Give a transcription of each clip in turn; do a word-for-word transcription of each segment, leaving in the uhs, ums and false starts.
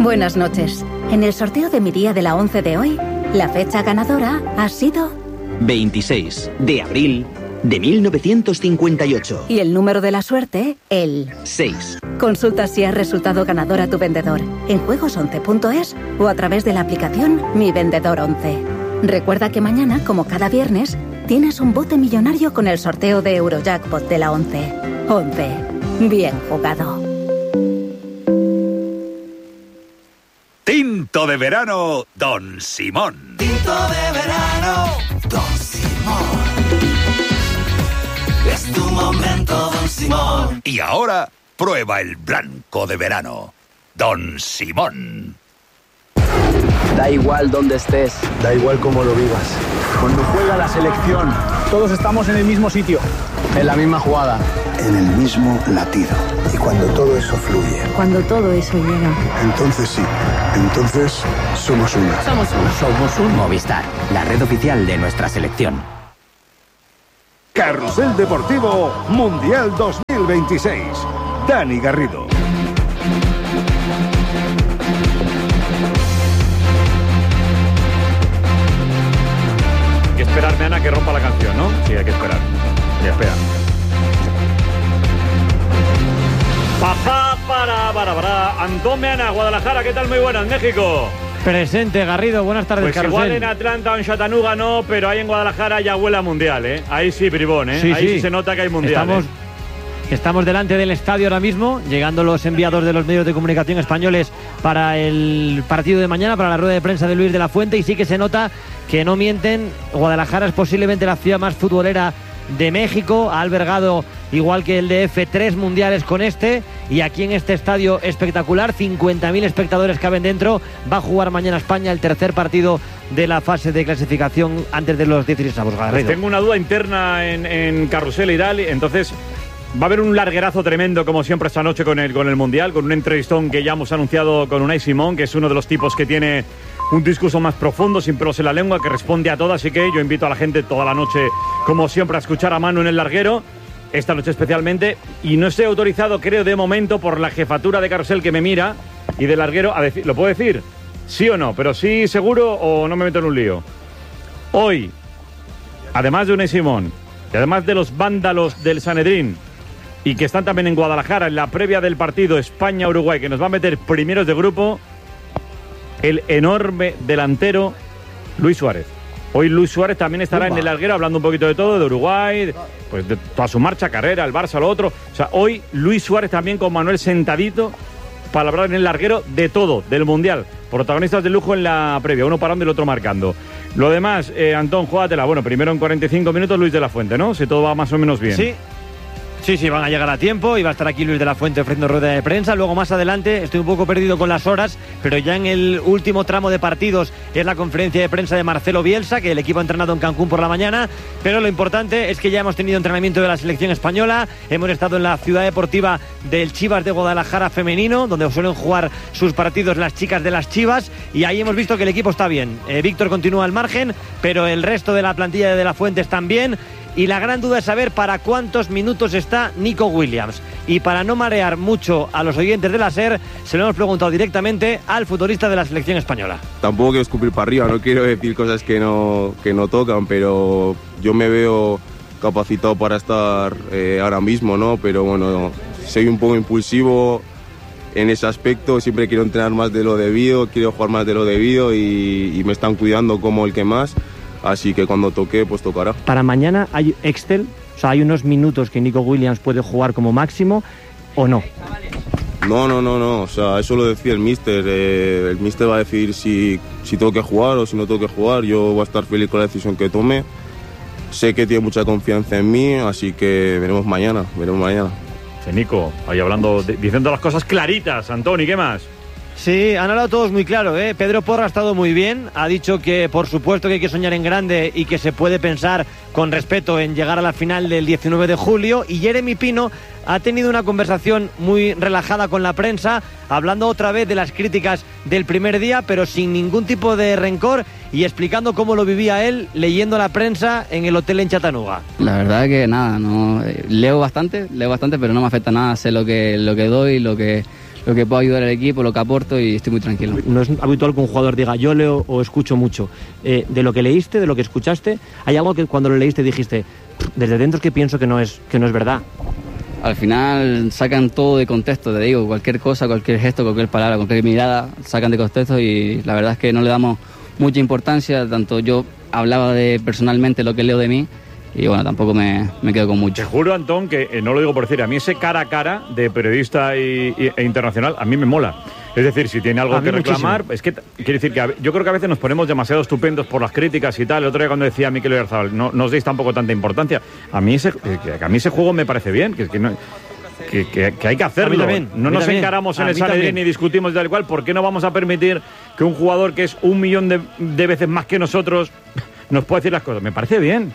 Buenas noches. En el sorteo de mi día de la once de hoy, la fecha ganadora ha sido... veintiséis de abril de mil novecientos cincuenta y ocho. Y el número de la suerte, el... seis. Consulta si has resultado ganador a tu vendedor en juegos once punto es o a través de la aplicación Mi Vendedor once. Recuerda que mañana, como cada viernes, tienes un bote millonario con el sorteo de Eurojackpot de la once. once. Bien jugado. Tinto de verano, Don Simón. Tinto de verano, Don Simón. Es tu momento, Don Simón. Y ahora, prueba el blanco de verano, Don Simón. Da igual dónde estés, da igual cómo lo vivas. Cuando juega la selección, todos estamos en el mismo sitio, en la misma jugada, en el mismo latido. Y cuando todo eso fluye, cuando todo eso llega, entonces sí, entonces somos una. Somos una. Somos un Movistar, la red oficial de nuestra selección. Carrusel Deportivo Mundial dos mil veintiséis. Dani Garrido. Hay que esperarme, Ana, que rompa la canción, ¿no? Sí, hay que esperar. Ya, espera. Papá, para, para, para. Antón Meana, Guadalajara, ¿qué tal? Muy buenas, México. Presente, Garrido, buenas tardes, pues Carrusel. Igual en Atlanta o en Chattanooga no, pero ahí en Guadalajara ya huele a mundial, ¿eh? Ahí sí, bribón, ¿eh? Sí, ahí sí. sí se nota que hay mundial. Estamos, ¿eh? estamos delante del estadio ahora mismo, llegando los enviados de los medios de comunicación españoles para el partido de mañana, para la rueda de prensa de Luis de la Fuente, y sí que se nota que no mienten. Guadalajara es posiblemente la ciudad más futbolera de México, ha albergado, igual que el D F, tres mundiales con este, y aquí en este estadio espectacular, cincuenta mil espectadores caben dentro. Va a jugar mañana España el tercer partido de la fase de clasificación antes de los dieciséis avos. Pues tengo una duda interna en, en Carrusel y tal, entonces va a haber un larguerazo tremendo como siempre esta noche con el, con el mundial, con un entrevistón que ya hemos anunciado con Unai Simón, que es uno de los tipos que tiene un discurso más profundo, sin pelos en la lengua, que responde a todo, así que yo invito a la gente toda la noche, como siempre, a escuchar a Manu en el larguero, esta noche especialmente, y no estoy autorizado, creo, de momento, por la jefatura de Carrusel que me mira, y de larguero, a decir, ¿lo puedo decir? ¿Sí o no? Pero sí seguro o no me meto en un lío. Hoy, además de Unai Simón, y además de los vándalos del Sanedrín, y que están también en Guadalajara, en la previa del partido España-Uruguay, que nos va a meter primeros de grupo, el enorme delantero Luis Suárez. Hoy Luis Suárez también estará Uba. en el larguero hablando un poquito de todo, de Uruguay, pues de toda su marcha, carrera, el Barça, lo otro. O sea, hoy Luis Suárez también con Manuel sentadito para hablar en el larguero de todo, del Mundial. Protagonistas de lujo en la previa, uno parando y el otro marcando. Lo demás, eh, Antón, júgatela. Bueno, primero en cuarenta y cinco minutos Luis de la Fuente, ¿no? Si todo va más o menos bien. Sí. Sí, sí, van a llegar a tiempo y va a estar aquí Luis de la Fuente ofreciendo rueda de prensa. Luego más adelante, estoy un poco perdido con las horas, pero ya en el último tramo de partidos es la conferencia de prensa de Marcelo Bielsa, que el equipo ha entrenado en Cancún por la mañana, pero lo importante es que ya hemos tenido entrenamiento de la selección española, hemos estado en la ciudad deportiva del Chivas de Guadalajara femenino, donde suelen jugar sus partidos las chicas de las Chivas, y ahí hemos visto que el equipo está bien. Eh, Víctor continúa al margen, pero el resto de la plantilla de, de la Fuente están bien. Y la gran duda es saber para cuántos minutos está Nico Williams. Y para no marear mucho a los oyentes de la SER, se lo hemos preguntado directamente al futbolista de la selección española. Tampoco quiero escupir para arriba, no quiero decir cosas que no, que no tocan, pero yo me veo capacitado para estar eh, ahora mismo, ¿no? Pero bueno, soy un poco impulsivo en ese aspecto, siempre quiero entrenar más de lo debido, quiero jugar más de lo debido y, y me están cuidando como el que más. Así que cuando toque, pues tocará. Para mañana hay Excel, o sea, hay unos minutos que Nico Williams puede jugar como máximo, ¿o no? No, no, no, no, o sea, eso lo decía el míster. Eh, el míster va a decidir si, si tengo que jugar o si no tengo que jugar. Yo voy a estar feliz con la decisión que tome. Sé que tiene mucha confianza en mí, así que veremos mañana, veremos mañana. Sí, Nico, ahí hablando, de, diciendo las cosas claritas. Antoni, ¿qué más? Sí, han hablado todos muy claro, ¿eh? Pedro Porro ha estado muy bien, ha dicho que por supuesto que hay que soñar en grande y que se puede pensar con respeto en llegar a la final del diecinueve de julio, y Jeremy Pino ha tenido una conversación muy relajada con la prensa, hablando otra vez de las críticas del primer día, pero sin ningún tipo de rencor, y explicando cómo lo vivía él leyendo la prensa en el hotel en Chattanooga. La verdad que nada, no leo bastante, leo bastante, pero no me afecta nada, sé lo que, lo que doy, lo que... lo que puedo ayudar al equipo, lo que aporto y estoy muy tranquilo. No es habitual que un jugador diga yo leo o escucho mucho. Eh, de lo que leíste, de lo que escuchaste, ¿hay algo que cuando lo leíste dijiste desde dentro es que pienso que no es, que no es verdad? Al final sacan todo de contexto, te digo, cualquier cosa, cualquier gesto, cualquier palabra, cualquier mirada, sacan de contexto y la verdad es que no le damos mucha importancia, tanto yo hablaba de personalmente lo que leo de mí y bueno, tampoco me, me quedo con mucho. Te juro, Antón, que eh, no lo digo por decir, a mí ese cara a cara de periodista y, y, e internacional, a mí me mola. Es decir, si tiene algo que reclamar, muchísimo. Es que quiere decir que a, yo creo que a veces nos ponemos demasiado estupendos por las críticas y tal. El otro día cuando decía Mikel Oyarzabal, no, no os deis tampoco tanta importancia. A mí ese, que a mí ese juego me parece bien, que, que, no, que, que, que hay que hacerlo. También, no nos también. encaramos en el Sanedrín ni discutimos de tal cual. ¿Por qué no vamos a permitir que un jugador que es un millón de, de veces más que nosotros nos pueda decir las cosas? Me parece bien.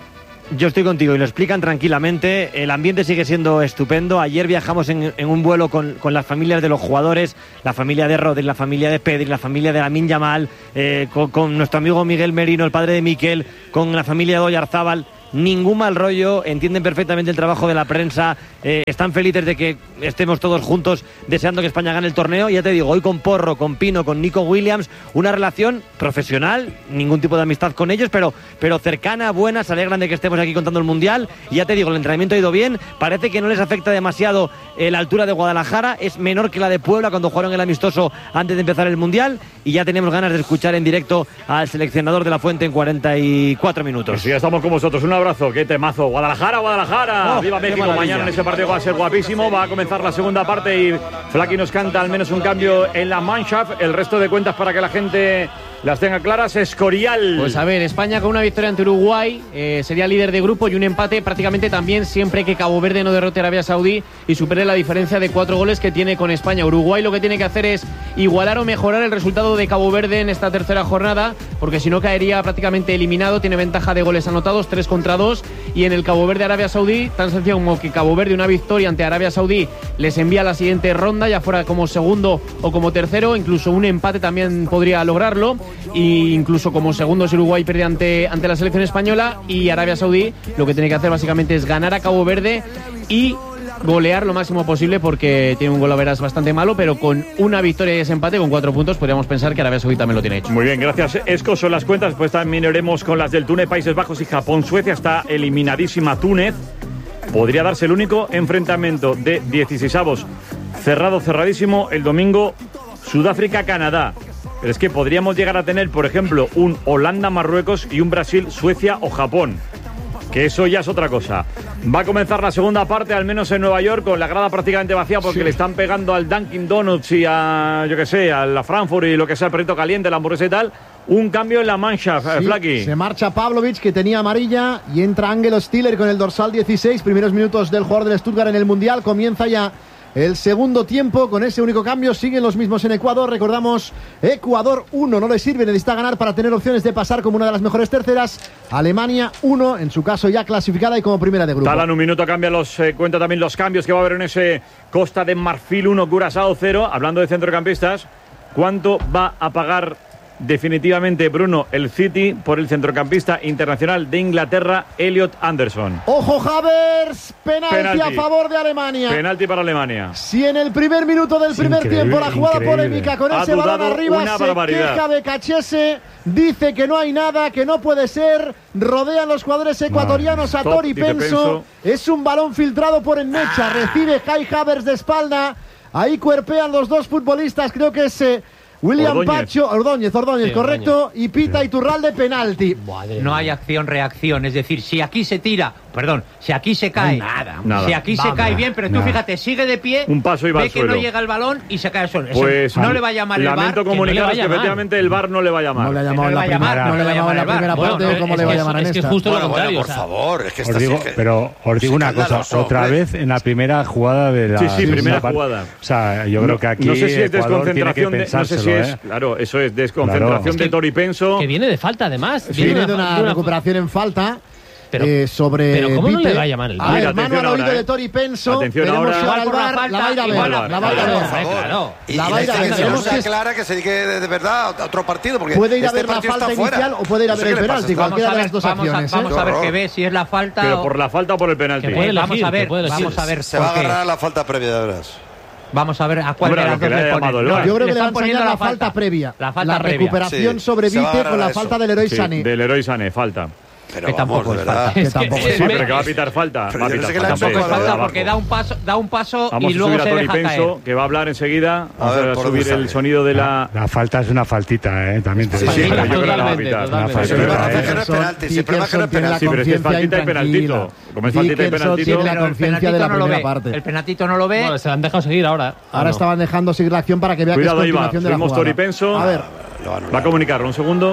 Yo estoy contigo y lo explican tranquilamente. El ambiente sigue siendo estupendo. Ayer viajamos en, en un vuelo con, con las familias de los jugadores, la familia de Rodri, la familia de Pedri, la familia de Lamine Yamal, eh, con, con nuestro amigo Miguel Merino, el padre de Mikel, con la familia de Oyarzabal. Ningún mal rollo, entienden perfectamente el trabajo de la prensa, eh, están felices de que estemos todos juntos deseando que España gane el torneo. Y ya te digo, hoy con Porro, con Pino, con Nico Williams, una relación profesional, ningún tipo de amistad con ellos, pero, pero cercana, buena, se alegran de que estemos aquí contando el Mundial. Y ya te digo, el entrenamiento ha ido bien, parece que no les afecta demasiado eh, la altura de Guadalajara, es menor que la de Puebla cuando jugaron el amistoso antes de empezar el Mundial, y ya tenemos ganas de escuchar en directo al seleccionador de la Fuente en cuarenta y cuatro minutos. Pues sí, ya estamos con vosotros, un abrazo, qué temazo. Guadalajara, Guadalajara. Oh, viva México. Mañana en ese partido va a ser guapísimo. Va a comenzar la segunda parte y Flaky nos canta al menos un cambio en la Mannschaft. El resto de cuentas para que la gente las tenga claras. Escorial. Pues a ver, España con una victoria ante Uruguay eh, sería líder de grupo, y un empate prácticamente también siempre que Cabo Verde no derrote a Arabia Saudí y supere la diferencia de cuatro goles que tiene con España. Uruguay lo que tiene que hacer es igualar o mejorar el resultado de Cabo Verde en esta tercera jornada, porque si no caería prácticamente eliminado. Tiene ventaja de goles anotados, tres contra dos, y en el Cabo Verde Arabia Saudí, tan sencillo como que Cabo Verde una victoria ante Arabia Saudí les envía a la siguiente ronda, ya fuera como segundo o como tercero. Incluso un empate también podría lograrlo, e incluso como segundo si Uruguay pierde ante, ante la selección española. Y Arabia Saudí lo que tiene que hacer básicamente es ganar a Cabo Verde y golear lo máximo posible, porque tiene un golaveras bastante malo, pero con una victoria y ese empate, con cuatro puntos, podríamos pensar que Arabia Saudí también lo tiene hecho. Muy bien, gracias, Esco. Son las cuentas, pues también iremos con las del Túnez, Países Bajos y Japón. Suecia está eliminadísima. Túnez podría darse el único enfrentamiento de dieciseisavos cerrado, cerradísimo el domingo. Sudáfrica, Canadá. Pero es que podríamos llegar a tener, por ejemplo, un Holanda-Marruecos y un Brasil-Suecia o Japón, que eso ya es otra cosa. Va a comenzar la segunda parte, al menos en Nueva York, con la grada prácticamente vacía, porque sí, le están pegando al Dunkin' Donuts y a, yo que sé, a la Frankfurt y lo que sea, el perrito caliente, la hamburguesa y tal. Un cambio en la mancha, sí, Flaky. Se marcha Pavlovic, que tenía amarilla, y entra Angelo Stiller con el dorsal dieciséis. Primeros minutos del jugador del Stuttgart en el Mundial. Comienza ya el segundo tiempo con ese único cambio. Siguen los mismos en Ecuador. Recordamos, Ecuador uno, no le sirve, necesita ganar para tener opciones de pasar como una de las mejores terceras. Alemania uno, en su caso ya clasificada y como primera de grupo. Talan, un minuto, cambia los, eh, cuenta también los cambios que va a haber en ese Costa de Marfil uno, Curazao cero. Hablando de centrocampistas, ¿cuánto va a pagar definitivamente, Bruno, el City por el centrocampista internacional de Inglaterra, Elliot Anderson? Ojo, Havertz, penalti, penalti a favor de Alemania. Penalti para Alemania. Si en el primer minuto del primer tiempo la jugada increíble. polémica con ha ese balón arriba, se barbaridad. queja de Cachese, dice que no hay nada, que no puede ser, rodean los jugadores ecuatorianos a Tori Penso, es un balón filtrado por Ennecha, recibe Kai Havertz de espalda, ahí cuerpean los dos futbolistas, creo que es Eh, William Ordóñez. Pacho, Ordóñez, Ordóñez, sí, correcto, Ordóñez. Y pita Iturralde penalti. No hay acción-reacción, es decir, si aquí se tira, perdón, si aquí se cae, no nada, nada. si aquí Vamos. se cae bien, pero tú nada. fíjate, sigue de pie, un paso y va ve al que suelo. no llega el balón y se cae al suelo. Pues no le va a llamar el V A R. Lamento comunicaros que, no que efectivamente el V A R no le va a llamar. No le ha llamado en la primera, no le ha llamado en la primera parte, ¿cómo le va a llamar en esta? Es que justo lo contrario. Por favor, es que os digo, pero os digo una cosa, otra vez en la primera jugada de la Sí, sí, primera jugada. O sea, yo creo que aquí no sé si es desconcentración, no sé si es, claro, eso es desconcentración. Claro. de Tori Penso. Que viene de falta, además. Sí, viene de una, una recuperación en falta. Pero, eh, sobre pero ¿cómo Pipe. no le va a llamar el V A R? A ver, mano al oído eh. de Tori Penso. Atención veremos ahora. si ahora el V A R la va a ir a ver. La va a ir a ver. Claro. Y la va a ir a ver. No se aclara que se dedique de verdad a otro partido. Porque puede ir a este ver la falta inicial o puede ir a ver el penalti. Cualquiera de las dos acciones. Vamos a ver qué ve, si es la falta. Pero por la falta o por el penalti. Vamos a ver, vamos a ver. Se va a agarrar la falta previa de veras. Vamos a ver a cuál Hombre, de a las lo que dos le le haya ponen. llamado el No, V A R. Yo creo que le están van a enseñar poniendo la falta previa. La falta La previa. recuperación Sí, sobre se va a Vite agarrar con la a eso. falta del Leroy Sí, Sané. del Leroy Sané, falta. Pero Que vamos, tampoco de es verdad. falta. Que Es que tampoco es es Sí, falta. pero que va a pitar falta. Pero Va a yo no pitar sé qué le falta. han Tampoco es Hombre, falta abajo. porque da un paso, da un paso Vamos y a luego subir a se Tori deja caer. Penso, que va a hablar enseguida. Vamos A ver, a, por subir dónde el sale. sonido de la... La falta es una faltita, ¿eh? También te Sí, digo. sí, pero yo creo que la va a Totalmente, pitar. totalmente. Una El problema faltita, es que no ¿eh? es penalti. Si el problema es que no es Dickerson tiene la penalti. Sí, pero es que es conciencia faltita y penaltito. intranquila. Como es faltita y Dickerson penaltito... tiene la Pero el conciencia de la penaltito no lo primera ve. parte. El penaltito no lo ve. Bueno, se la han dejado seguir ahora. Ahora estaban dejando seguir la acción para que vea Cuidado, que ahí es va. continuación de la Seguimos jugada. Tori Penso. A ver, Lo va a anular. Va a comunicarlo, un segundo.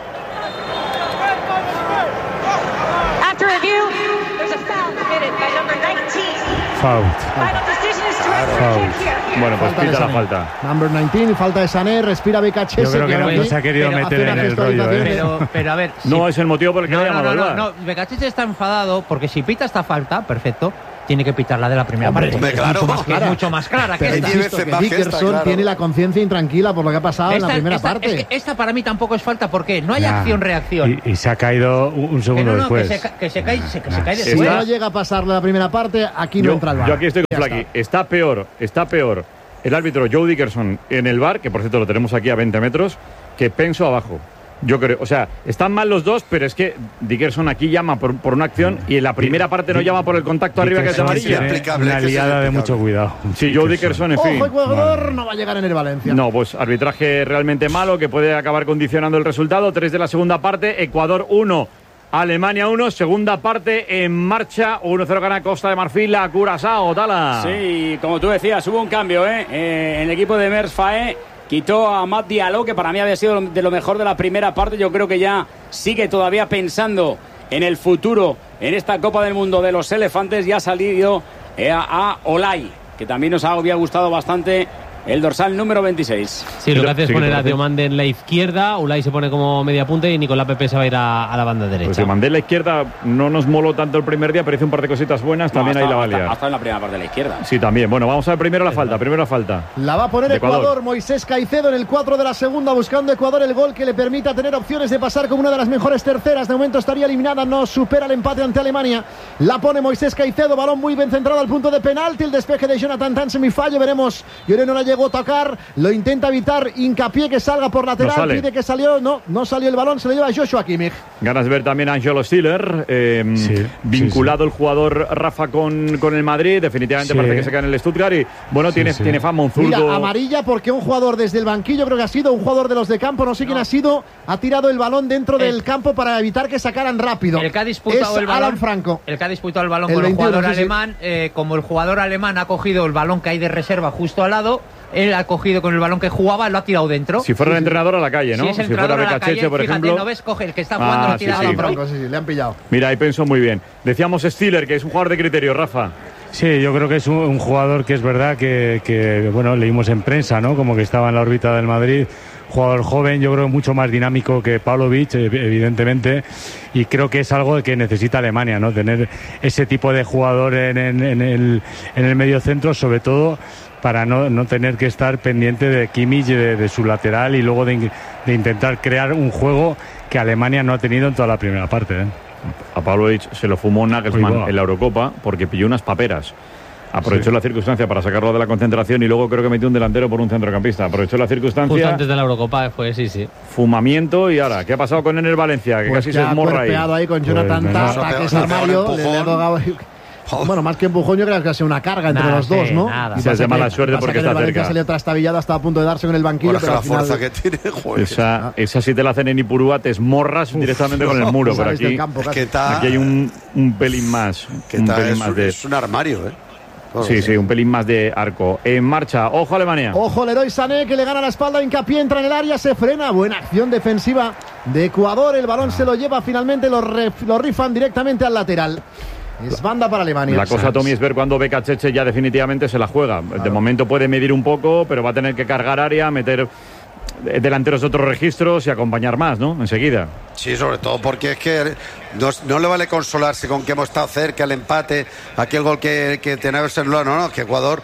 After review, there's a foul committed by number nineteen. Foul. Final decision is to referee kick here. Bueno, pues falta de pita la Sané. falta. Number diecinueve, falta de Sané, respira Becachese. Yo creo que no, ahora no sí se ha querido pero meter hace una en el rollo, gestualización ¿eh? Pero, pero a ver. No si- es el motivo por el que No, le ha no, llamado no, el no, V A R. no. Becachese está enfadado porque si pita esta falta, perfecto, tiene que pitar la de la primera Hombre, parte. hombre, Es claro. mucho más, que es Clara. mucho más clara que Pero esta. diez insisto veces que más que esta, Dickerson claro. tiene la conciencia intranquila por lo que ha pasado en la Esta- primera esta- parte. es que esta para mí tampoco es falta porque no hay Ya. acción-reacción. Y, y se ha caído un, un Que segundo no, no, que después. se, ca- que se cae, se, que se cae Si después. no llega a pasar la primera parte, aquí no Yo, entra el V A R. yo aquí estoy con Ya Flaky. está. Está. peor, está peor el árbitro Joe Dickerson en el V A R, que por cierto lo tenemos aquí a veinte metros, que Penso abajo. Yo creo, o sea, están mal los dos, pero es que Dickerson aquí llama por, por una acción y en la primera parte no llama por el contacto arriba, que es de Dickerson amarilla. tiene Una liada de mucho cuidado. Sí, Joe Dickerson, en fin. Ojo, Ecuador no va a llegar en el Valencia. No, pues arbitraje realmente malo que puede acabar condicionando el resultado. Tres de la segunda parte, Ecuador uno, Alemania uno, segunda parte en marcha. uno cero gana Costa de Marfil a Curazao, Tala. Sí, como tú decías, hubo un cambio ¿eh? Eh, en el equipo de Mers Faé. Quitó a Matt Diallo, que para mí había sido de lo mejor de la primera parte. Yo creo que ya sigue todavía pensando en el futuro, en esta Copa del Mundo de los Elefantes. Ya ha salido eh, a, a Olay, que también nos había gustado bastante el dorsal número veintiséis. Sí, lo que hace es Sí, poner que a te- Diomande en la izquierda, Ulay se pone como media punta y Nicolás Pepe se va a ir a, a la banda derecha. Pues si mandé la izquierda, no nos moló tanto el primer día, pero hizo un par de cositas buenas, también No, ahí hasta- la valía. hasta- hasta en la primera parte de la izquierda. Sí, también. Bueno, vamos a ver primero la falta, primero la falta. La va a poner De Ecuador. Ecuador. Moisés Caicedo en el cuatro de la segunda, buscando Ecuador el gol que le permita tener opciones de pasar como una de las mejores terceras. De momento estaría eliminada, no supera el empate ante Alemania. La pone Moisés Caicedo, balón muy bien centrado al punto de penalti. El despeje de Jonathan Tan semifallo, veremos. Lloré no la llegó a tocar, lo intenta evitar. Hincapié que salga por lateral, No sale. pide que salió, no, no salió el balón, se lo lleva Joshua Kimmich. Ganas de ver también a Angelo Stiller, eh, vinculado el jugador Rafa con, con el Madrid. Definitivamente Sí. parece que se queda en el Stuttgart y bueno, tiene, sí. tiene fama un zurdo. Mira, amarilla porque un jugador desde el banquillo, creo que ha sido un jugador de los de campo, no sé quién ha sido, ha tirado el balón dentro del campo para evitar que sacaran rápido. El que ha disputado es el balón, Alan Franco. El que ha disputado el balón El con el veintiuno, jugador sí, sí. alemán, eh, como el jugador alemán ha cogido el balón que hay de reserva justo al lado, él ha cogido con el balón que jugaba, lo ha tirado dentro. Si fuera el entrenador a la calle, ¿no? Si es el si fuera entrenador a la Becacheche, calle, por fíjate, ejemplo. ¿no ves? Coge el que está jugando, Ah, lo tira sí, a sí. Alan Franco. Sí, sí, le han pillado. Mira, ahí pensó muy bien. Decíamos Stiller, que es un jugador de criterio, Rafa. Sí, yo creo que es un, un jugador que es verdad que, que, bueno, leímos en prensa, ¿no? Como que estaba en la órbita del Madrid. Jugador joven, yo creo mucho más dinámico que Pavlovic, evidentemente, y creo que es algo que necesita Alemania, ¿no? Tener ese tipo de jugador en, en, en el, en el medio centro, sobre todo para no, no tener que estar pendiente de Kimmich, de, de su lateral y luego de, de intentar crear un juego que Alemania no ha tenido en toda la primera parte, ¿eh? A Pavlovic se lo fumó Nagelsmann Uy, va. en la Eurocopa porque pilló unas paperas. Aprovechó Sí. la circunstancia para sacarlo de la concentración y luego creo que metió un delantero por un centrocampista. Aprovechó la Justo circunstancia, antes de la Eurocopa fue, sí, sí. fumamiento y ahora, ¿qué ha pasado con Ener Valencia? Que Pues casi que se ha esmorra ahí. cuerpeado ahí con Jonathan Pues, Tah, no, ataques no, al no, Mario, no, le, le ha empujón. tocado- Bueno, más que empujón, yo creo que ha sido una carga entre Nada, los dos, sí, ¿no? nada. Y Se hace pasa mala que- suerte pasa porque que el está Valencia cerca. salió trastabillado, estaba a punto de darse con el banquillo, Bueno, es que pero la al final... fuerza que tiene, joder. Esa, esa si te la hacen en Ipurúa, te esmorras directamente con el muro. Pero sales del aquí, campo, casi. Que está, aquí hay un, un pelín más. que un está- pelín es, más un, de, es un armario, ¿eh? Bueno, sí, sí, un pelín más de arco. En marcha, ojo Alemania. Ojo, Leroy Sané que le gana la espalda, Hincapié entra en el área, se frena. Buena acción defensiva de Ecuador. El balón se lo lleva finalmente, lo, re- lo rifan directamente al lateral. Es banda para Alemania. La cosa, Tommy, es ver cuando Becacheche ya definitivamente se la juega. De momento puede medir un poco, pero va a tener que cargar área, meter delanteros de otros registros y acompañar más, ¿no? Enseguida. Sí, sobre todo porque es que no, no le vale consolarse con que hemos estado cerca, el empate, aquel gol que, que tenía que ser no, no, que Ecuador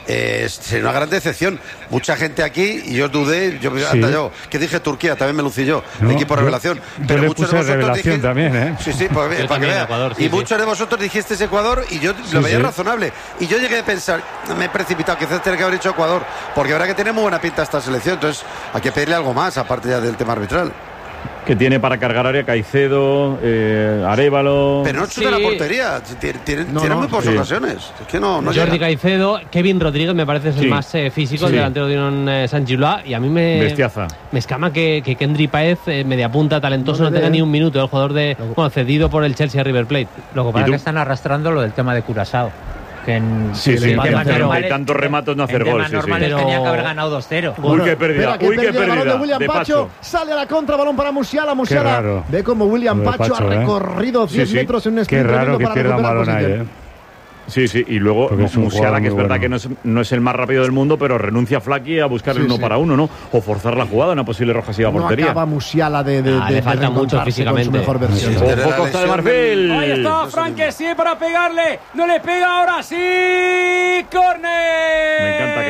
eh, sería una gran decepción. Mucha gente aquí, y yo dudé, yo, Sí. hasta yo, que dije Turquía, también me lucí yo, No, el equipo yo- revelación. yo Pero le muchos puse de vosotros revelación dijiste- también, ¿eh? Sí, sí, para, Yo para que también, vea. Ecuador, sí, y sí. muchos de vosotros dijisteis Ecuador y yo Sí, lo veía sí. razonable. Y yo llegué a pensar, me he precipitado, quizás tenía que haber dicho Ecuador, porque ahora que tiene muy buena pinta esta selección, entonces hay que pedirle algo más, aparte ya del tema arbitral. Que tiene para cargar área Caicedo, eh, Arévalo. Pero no chuta la portería, tiene, tiene, No, tiene no. muy pocas Sí. ocasiones. Es que no, no Jordi llega. Caicedo, Kevin Rodríguez me parece es el Sí. más eh, físico, el Sí. delantero de un eh, San Gillois, y a mí me, Bestiaza. me escama que, que Kendry Páez, eh, media punta, talentoso, No no, le tenga dé. ni un minuto, el jugador de bueno, cedido por el Chelsea a River Plate. Lo que pasa es que están arrastrando lo del tema de Curazao. Que en, Sí, en sí, temas que no hay normales- tantos remates no hacer en gol. temas Sí, sí. normales tenía que haber ganado dos cero. Uy, qué pérdida, Espera, que uy, qué pérdida, balón de pérdida. William De Pacho, Pacho. sale a la contra, balón para Musiala. Musiala raro. ve como William Lo de Pacho, Pacho, ha ¿eh? recorrido diez Sí, sí. metros en un Qué sprint raro tremendo que para pierda un recuperar balón ahí, posición. ¿eh? Sí, sí, y luego Porque es un Musiala, jugador que es muy verdad bueno. que no es, no es el más rápido del mundo, pero renuncia Flaky a buscar el Sí, uno sí. para uno, ¿no? O forzar la jugada, una posible roja así a No portería. acaba Musiala de, de, Ah, de- le de falta mucho reencontrarse con su físicamente. mejor versión. Ojo, la Costa de lesión Marfil. Ahí está Frank Kessie para pegarle. No le pega ahora sí. Corner. Me encanta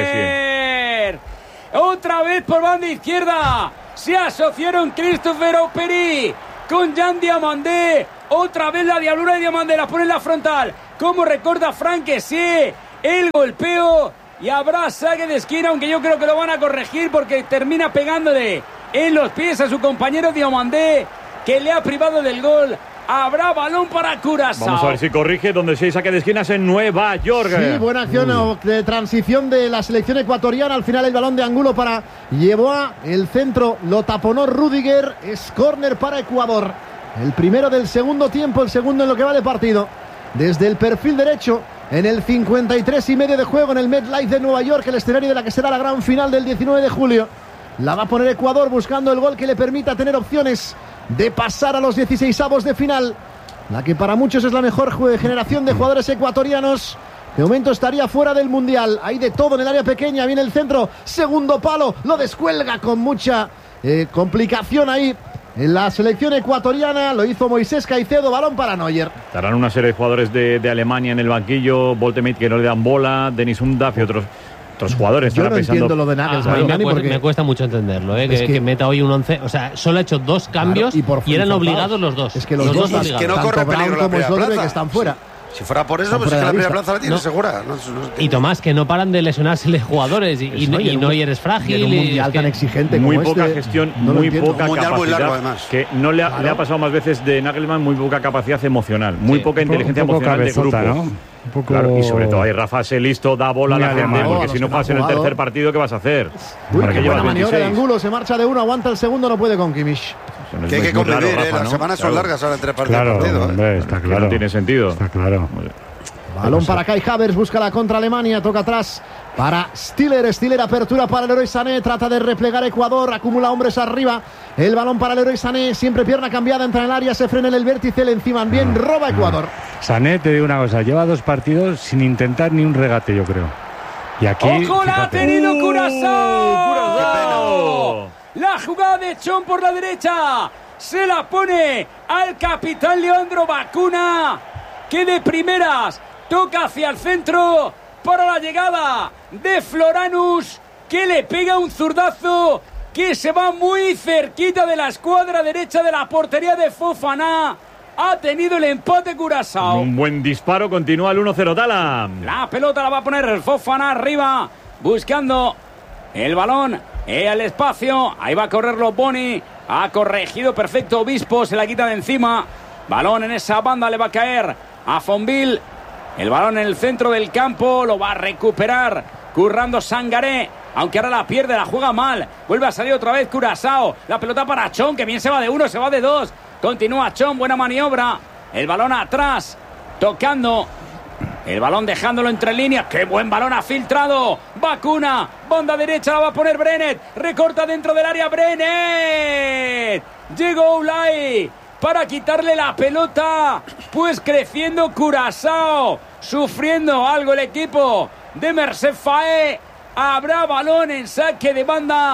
que sí. Otra vez por banda izquierda. Se asociaron Christopher Operi con Jan Diamandé. Otra vez la diablura de Diamandé. La pone en la frontal. Como recorda Frank Kessie. El golpeo. Y habrá saque de esquina, aunque yo creo que lo van a corregir porque termina pegándole en los pies a su compañero Diamandé, que le ha privado del gol. Habrá balón para Curazao. Vamos a ver si corrige, donde sí hay saque de esquinas en Nueva York. Sí, buena acción o- de transición de la selección ecuatoriana. Al final el balón de Angulo para llevó a el centro, lo taponó Rudiger. Es córner para Ecuador. El primero del segundo tiempo, el segundo en lo que va de partido. Desde el perfil derecho, en el cincuenta y tres y medio de juego en el MetLife de Nueva York, el escenario de la que será la gran final del diecinueve de julio. La va a poner Ecuador buscando el gol que le permita tener opciones de pasar a los dieciseisavos de final. La que para muchos es la mejor jue- generación de jugadores ecuatorianos. De momento estaría fuera del Mundial. Hay de todo en el área pequeña. Viene el centro. Segundo palo. Lo descuelga con mucha eh, complicación ahí. En la selección ecuatoriana lo hizo Moisés Caicedo. Balón para Neuer. Estarán una serie de jugadores de, de Alemania en el banquillo. Voltemate que no le dan bola. Denis Undaf y otros, otros jugadores. Yo estarán no pensando, entiendo lo de A, a Nagelsmann, mí me, Dani, cuesta, porque me cuesta mucho entenderlo, ¿eh? Es que, que- que meta hoy un once. O sea, solo ha hecho dos cambios y por y, eran forzados. obligados los dos. Es que los Los dos, dos tanto que no corre Brown peligro la como primera Schlotterbeck plaza. están fuera. Si fuera por eso, Están pues es fuera que la de la primera lista. plaza la tiene No. segura. No, no- Y Tomás, que no paran de lesionárseles jugadores y, y, Eso, y y en no un- eres y frágil. en un y mundial es que- tan exigente muy como poca este, gestión, no lo muy entiendo. poca Un mundial muy capacidad. largo, además. Que no le ha, Claro. le ha pasado más veces de Nagelman, muy poca capacidad emocional, muy Sí. poca inteligencia un poco emocional de cabezota, grupo. ¿no? Un poco... Claro, y sobre todo ahí Rafa se listo, da bola a la Muy gente, alemán. porque No, si a no los que juegas no en han el jugado. tercer partido, ¿qué vas a hacer? Uy, ¿Para qué qué llevas buena maniobra de veintiséis? Angulo. Se marcha de uno, aguanta el segundo, no puede con Kimmich. Eso no es Que hay muy- que muy raro, convivir, ¿eh? Rafa, Las ¿no? semanas son Claro. largas ahora entre partido Claro, y partido. ¿eh? hombre, está Que claro. no tiene sentido. Está claro. Balón para Kai Havertz, busca la contra Alemania, toca atrás para Stiller, Stiller apertura para Leroy Sané, trata de replegar Ecuador, acumula hombres arriba, el balón para Leroy Sané, siempre pierna cambiada, entra en el área, se frena en el vértice, le enciman bien, roba Ecuador. Sané, te digo una cosa, lleva dos partidos sin intentar ni un regate, yo creo. Y aquí, ¡Ojo, la ha fíjate. tenido ¡Uh, Curazao! Curazao! La jugada de Chon por la derecha. Se la pone al capitán Leandro Bacuna, que de primeras toca hacia el centro para la llegada de Floranus, que le pega un zurdazo que se va muy cerquita de la escuadra derecha de la portería de Fofana. Ha tenido el empate Curazao. Un buen disparo, continúa el uno cero Tala. La pelota la va a poner Fofana arriba, buscando el balón, el espacio. Ahí va a correrlo Boni. Ha corregido perfecto Obispo, se la quita de encima. Balón en esa banda, le va a caer a Fonville. El balón en el centro del campo, lo va a recuperar currando Sangaré. Aunque ahora la pierde, la juega mal. Vuelve a salir otra vez Curazao. La pelota para Chon, que bien se va de uno, se va de dos. Continúa Chon, buena maniobra. El balón atrás, tocando. El balón dejándolo entre líneas. ¡Qué buen balón ha filtrado! Bacuna, banda derecha, la va a poner Brenet. Recorta dentro del área Brenet. Llegó Ulay para quitarle la pelota. Pues creciendo Curazao. Sufriendo algo el equipo de Merced Faé. Habrá balón en saque de banda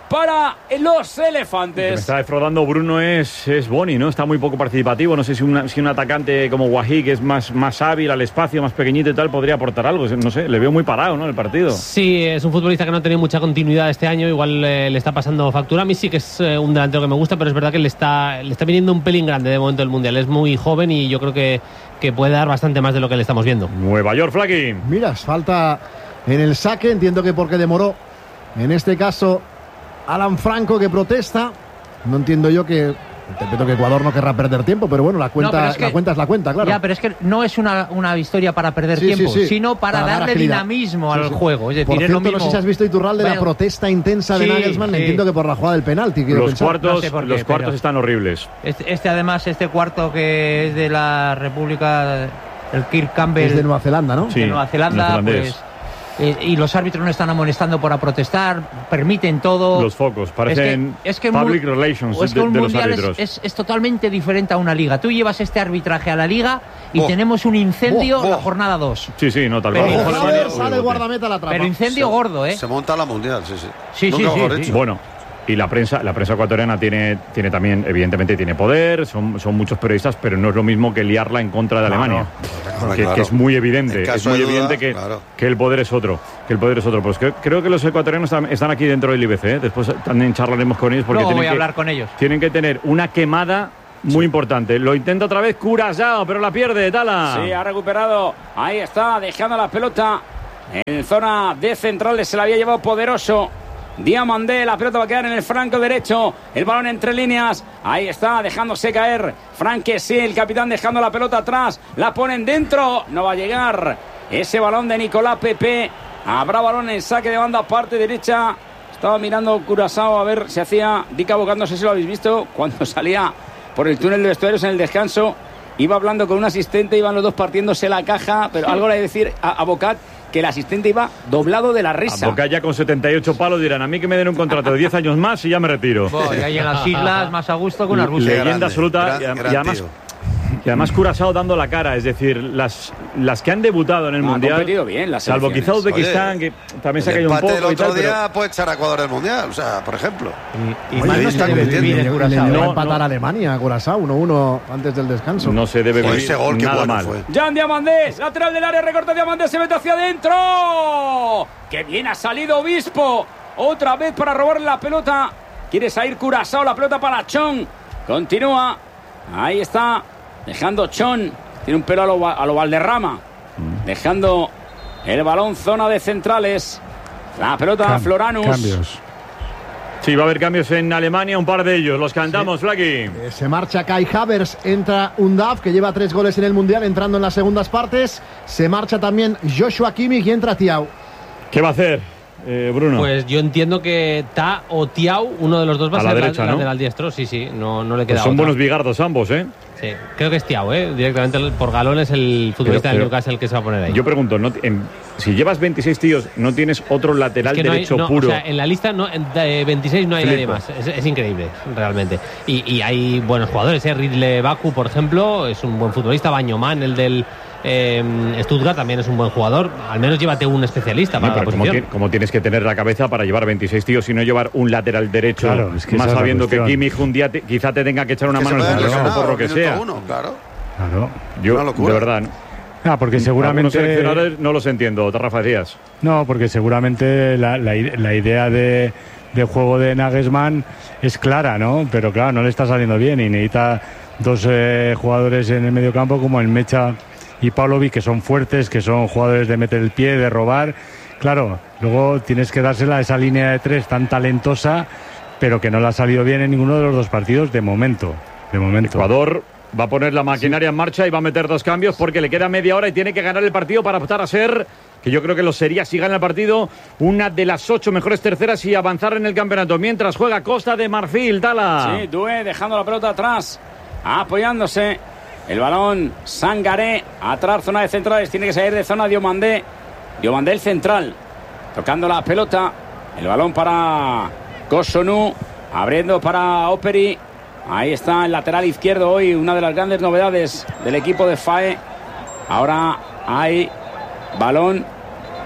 para los El que me elefantes. está defraudando Bruno es, es Boni, ¿no? Está muy poco participativo. No sé si, una, si un atacante como Guají, que es más, más hábil al espacio, más pequeñito y tal, podría aportar algo. No sé, le veo muy parado, ¿no? El partido. Sí, es un futbolista que no ha tenido mucha continuidad este año. Igual eh, le está pasando factura. A mí sí que es eh, un delantero que me gusta, pero es verdad que le está, le está viniendo un pelín grande de momento el Mundial. Es muy joven y yo creo que, que puede dar bastante más de lo que le estamos viendo. Nueva York, Flaky. Mira, falta en el saque. Entiendo que porque demoró. En este caso, Alan Franco, que protesta. No entiendo yo que... Interpreto que Ecuador no querrá perder tiempo, pero bueno, la cuenta, No, es que, la cuenta es la cuenta, claro. Ya, pero es que no es una, una historia para perder Sí, tiempo, sí, sí. sino para, Para dar darle agilidad. dinamismo Sí, al sí. juego. Es decir, Por es cierto, lo mismo. no sé si has visto, Iturralde, la Bueno, protesta intensa de sí, Nagelsmann. sí. Entiendo que por la jugada del penalti. quiero Los pensar. cuartos, No sé por qué, los cuartos pero- están horribles. Este, este, además, este cuarto que es de la República, el Kirk Campbell. Es de Nueva Zelanda, ¿no? Sí, de Nueva Zelanda, neozelandés. pues. eh, y los árbitros no están amonestando para protestar, permiten todo. Los focos, parecen Es que- es que un public mu- relations o es que de, un de los mundial árbitros. es, es, es totalmente diferente a una liga. Tú llevas este arbitraje a la liga y Oh. tenemos un incendio Oh, oh. la jornada dos. Sí, sí, no, tal Pero cual. ojo, Ojo, sale- Alemania, Sale el uy, guardameta a la trampa. Pero incendio Se- gordo, ¿eh? Se monta la mundial, sí, sí. Sí, Nunca sí, mejor sí, dicho. sí. Bueno, y la prensa, la prensa ecuatoriana tiene, tiene también, evidentemente, tiene poder, son, son muchos periodistas, pero no es lo mismo que liarla en contra de Alemania. Claro, que, claro. que es muy evidente, En caso es muy de duda, evidente que, claro. que el poder es otro, que el poder es otro. Pues que- creo que los ecuatorianos están, están aquí dentro del I B C, ¿eh? Después también charlaremos con ellos porque Luego tienen voy a que, hablar con ellos. tienen que tener una quemada muy importante. Lo intenta otra vez Curazao, pero la pierde, Tala. Sí, ha recuperado. Ahí está, dejando la pelota en zona de centrales. Se la había llevado poderoso Diamandé. La pelota va a quedar en el franco derecho. El balón entre líneas. Ahí está, dejándose caer. Franque, sí, el capitán dejando la pelota atrás. La ponen dentro. No va a llegar ese balón de Nicolás Pepe. Habrá balón en saque de banda, parte derecha. Estaba mirando Curazao a ver si hacía Dick Abocat. No sé si lo habéis visto. Cuando salía por el túnel de vestuarios en el descanso, iba hablando con un asistente. Iban los dos partiéndose la caja. Pero algo le iba a decir a Abocat, que el asistente iba doblado de la risa. Boca ya con setenta y ocho palos dirán, a mí que me den un contrato de diez años más y ya me retiro. Voy ahí en las islas más a gusto con Arbus. Leyenda grande, absoluta gran- y, a- gran y además, tío. y además Curazao dando la cara, es decir, las, las que han debutado en el No, ha Mundial, competido bien las salvo quizá selecciones. Uzbekistán, Oye, que también se ha El caído un empate poco del y tal, otro pero- día puede echar a Ecuador del mundial, o sea, por ejemplo. Y Oye, más ahí no está se debe compitiendo. vivir Le, en le Curazao. llegó a No, empatar no. a Alemania, a Curazao, uno uno antes del descanso. no se debe Joder, vivir ese gol, qué nada bueno mal. fue. Jan Diamandés, lateral del área, recorta Diamandés, se mete hacia adentro. ¡Qué bien ha salido Obispo! Otra vez para robarle la pelota. Quiere salir Curazao, la pelota para Chon. Continúa. Ahí está, dejando Chon. Tiene un pelo a lo, a lo Valderrama. Dejando el balón, zona de centrales. La pelota a Floranus. Cambios. Sí, va a haber cambios en Alemania, un par de ellos. Los cantamos, Flaky. Eh, Se marcha Kai Havertz, entra Undav, que lleva tres goles en el Mundial, entrando en las segundas partes. Se marcha también Joshua Kimmich y entra Thiaw. ¿Qué va a hacer, eh, Bruno? Pues yo entiendo que Ta o Tiau, uno de los dos va a, A la ser derecha, la, ¿no? lateral diestro. Sí, sí, no, no le Pues queda son otra. buenos bigardos ambos, ¿eh? Sí, creo que es Tiau, ¿eh? Directamente por galón es el futbolista Pero- pero- del Newcastle el que se va a poner ahí. Yo pregunto, ¿no, en- si llevas veintiséis tíos, ¿no tienes otro lateral Es que no hay- derecho no, puro? O sea, en la lista no, en- de veintiséis no hay Flipo. nadie más. Es, es increíble, realmente. Y, y hay buenos jugadores. ¿eh? Ridley Baku, por ejemplo, es un buen futbolista. Bañoman, el del eh, Stuttgart, también es un buen jugador. Al menos llévate un especialista No, para pero la ¿cómo, posición. ti- cómo tienes que tener la cabeza para llevar veintiséis tíos y no llevar un lateral derecho? Claro, es que más esa es la sabiendo que cuestión. Kimmich un día te- quizá te tenga que echar una Que se mano en puede el lesionar centro por lo que minuto sea. uno, claro. Claro. Yo, Una locura. de verdad, ¿no? Ah, porque Algunos seguramente. seleccionadores no los entiendo, Rafa Díaz. No, porque seguramente la, la, ide- la idea de, de juego de Nagelsmann es clara, ¿no? Pero claro, no le está saliendo bien y necesita dos eh, jugadores en el medio campo como el Mecha y Pavlovic, que son fuertes, que son jugadores de meter el pie, de robar. Claro, luego tienes que dársela a esa línea de tres tan talentosa, pero que no le ha salido bien en ninguno de los dos partidos de momento. De momento. Ecuador va a poner la maquinaria en marcha y va a meter dos cambios porque le queda media hora y tiene que ganar el partido para optar a ser, que yo creo que lo sería si gana el partido, una de las ocho mejores terceras y avanzar en el campeonato. Mientras juega Costa de Marfil, Tala. Sí, Doué dejando la pelota atrás, apoyándose. El balón, Sangaré, atrás, zona de centrales, tiene que salir de zona Diomandé. Diomandé el central, tocando la pelota. El balón para Kosonu, abriendo para Operi. Ahí está el lateral izquierdo hoy, una de las grandes novedades del equipo de F A E. Ahora hay balón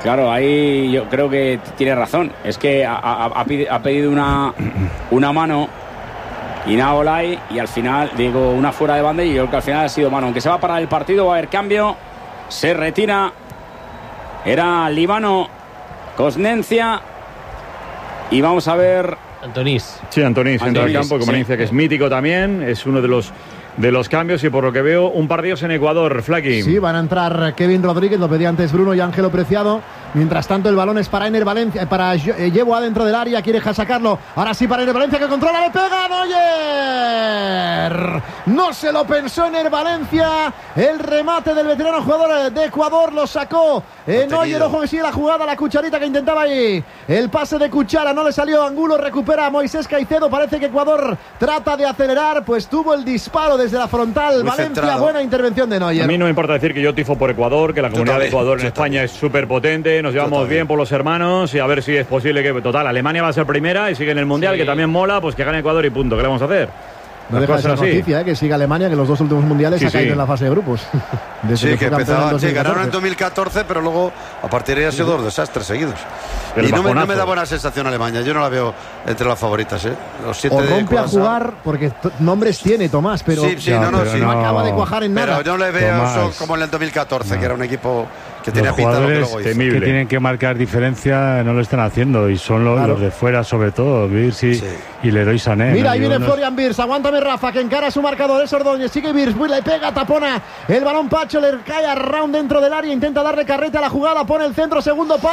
Claro, ahí yo creo que tiene razón. Es que ha, ha, ha pedido una, una mano Inaolai y al final, digo, una fuera de banda y yo creo que al final ha sido mano. Aunque se va a parar el partido, va a haber cambio. Se retira. Era Líbano Cosnencia. Y vamos a ver... Antonís. Sí, Antonís entra al campo, como sí. dice que es mítico también. Es uno de los... de los cambios y por lo que veo un par de ellos en Ecuador, Flaky. Sí, van a entrar Kevin Rodríguez, lo pedía antes Bruno y Ángelo Preciado. Mientras tanto el balón es para Ener Valencia, para eh, Llevo adentro del área, quiere sacarlo. Ahora sí para Ener Valencia que controla, le pega Neuer. No se lo pensó Ener Valencia. El remate del veterano jugador de Ecuador lo sacó. Eh, Neuer, ojo que sigue la jugada, la cucharita que intentaba ahí. El pase de Cuchara no le salió. Angulo recupera a Moisés Caicedo. Parece que Ecuador trata de acelerar, pues tuvo el disparo desde la frontal. Muy Valencia, centrado. buena intervención de Neuer. A mí no me importa decir que yo tifo por Ecuador, que la comunidad también, de Ecuador en yo España también. es súper potente, nos llevamos bien por los hermanos y a ver si es posible que, total, Alemania va a ser primera y sigue en el Mundial, Sí. que también mola, pues que gane Ecuador y punto. ¿Qué le vamos a hacer? No Las deja de ser cosas así. noticia, eh, que siga Alemania, que los dos últimos mundiales Sí, ha caído sí. en la fase de grupos. Desde Sí, que fue campeón en empezaban, sí, dos mil catorce. ganaron en dos mil catorce, pero luego a partir de ahí ha sido dos desastres seguidos. El y no me, no bajonazo. me da buena sensación Alemania, yo no la veo entre las favoritas, ¿eh? Los siete O de rompe a Curazao. jugar, porque t- nombres tiene Tomás, pero Sí, sí, Ya, no, no, pero sí. no no. acaba de cuajar en nada. Pero yo no le veo Tomás. eso como en el dos mil catorce, No. que era un equipo que tenía Los pinta de lo que jugadores luego hizo. temible. que tienen que marcar diferencia no lo están haciendo y son los, Claro. los de fuera sobre todo, Virsi Sí. y Leroy Sané. Mira, ¿no? ahí Yo viene no- Florian Wirtz, aguántame Rafa, que encara su marcador, es Ordóñez, sigue Wirtz, le pega, tapona, el balón Pacho, le cae a Round dentro del área, intenta darle carrete a la jugada, pone el centro, segundo palo.